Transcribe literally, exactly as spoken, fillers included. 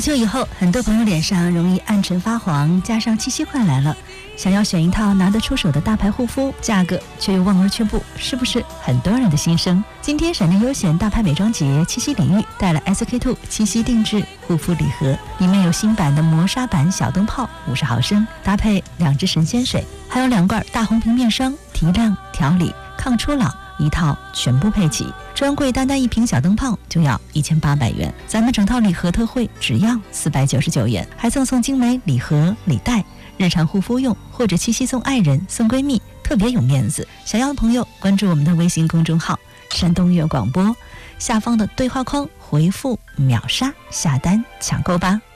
秋以后，很多朋友脸上容易暗沉发黄，加上七夕快来了，想要选一套拿得出手的大牌护肤，价格却又望而却步，是不是很多人的心声？今天闪电优选大牌美妆节七夕礼遇带来 S K two 七夕定制护肤礼盒，里面有新版的磨砂版小灯泡五十毫升，搭配两支神仙水，还有两罐大红瓶面霜，提亮、调理、抗初老，一套全部配齐。专柜单单一瓶小灯泡就要一千八百元，咱们整套礼盒特惠只要四百九十九元，还赠送精美礼盒礼袋，日常护肤用或者七夕送爱人送闺蜜，特别有面子。想要的朋友关注我们的微信公众号山东乐广播，下方的对话框回复秒杀下单抢购吧。